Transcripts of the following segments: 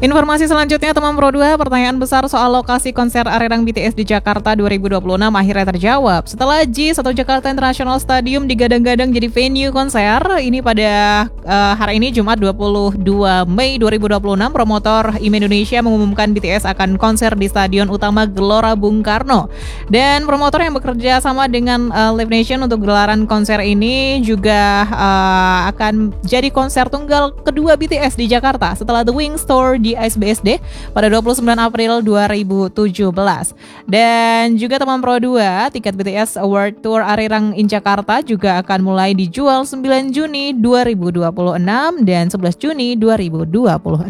Informasi selanjutnya teman Pro 2, pertanyaan besar soal lokasi konser Arirang BTS di Jakarta 2026 akhirnya terjawab. Setelah JIS atau Jakarta International Stadium digadang-gadang jadi venue konser, ini pada hari ini Jumat 22 Mei 2026, promotor IMI Indonesia mengumumkan BTS akan konser di Stadion Utama Gelora Bung Karno. Dan promotor yang bekerja sama dengan Live Nation untuk gelaran konser ini juga akan jadi konser tunggal kedua BTS di Jakarta setelah The Wings Tour di ISBSD pada 29 April 2017. Dan juga teman Pro 2, tiket BTS World Tour Arirang in Jakarta juga akan mulai dijual 9 Juni 2026 dan 11 Juni 2026.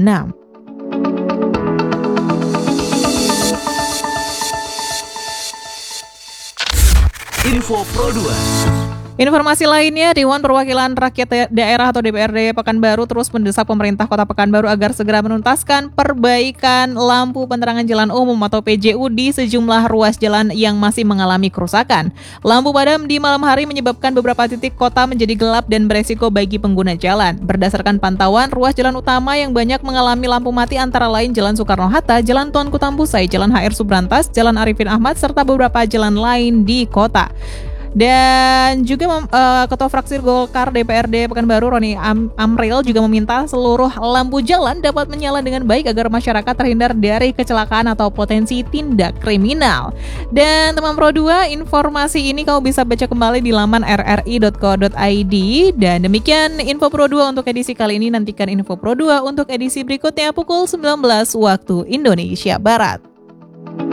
Info Pro 2. Informasi lainnya, Dewan Perwakilan Rakyat Daerah atau DPRD Pekanbaru terus mendesak pemerintah Kota Pekanbaru agar segera menuntaskan perbaikan lampu penerangan jalan umum atau PJU di sejumlah ruas jalan yang masih mengalami kerusakan. Lampu padam di malam hari menyebabkan beberapa titik kota menjadi gelap dan beresiko bagi pengguna jalan. Berdasarkan pantauan, ruas jalan utama yang banyak mengalami lampu mati antara lain Jalan Soekarno-Hatta, Jalan Tuanku Tambusai, Jalan HR Subrantas, Jalan Arifin Ahmad, serta beberapa jalan lain di kota. Dan juga Ketua Fraksi Golkar DPRD Pekanbaru Roni Amril juga meminta seluruh lampu jalan dapat menyala dengan baik agar masyarakat terhindar dari kecelakaan atau potensi tindak kriminal. Dan teman Pro 2, informasi ini kamu bisa baca kembali di laman rri.co.id. Dan demikian info Pro 2 untuk edisi kali ini. Nantikan info Pro 2 untuk edisi berikutnya pukul 19 waktu Indonesia Barat.